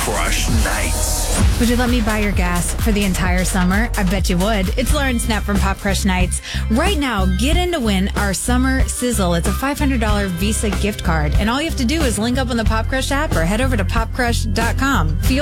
Crush Nights. Would you let me buy your gas for the entire summer? I bet you would. It's Lauren Snap from Pop Crush Nights. Right now, get in to win our Summer Sizzle. It's a $500 Visa gift card. And all you have to do is link up on the Pop Crush app or head over to popcrush.com. Feel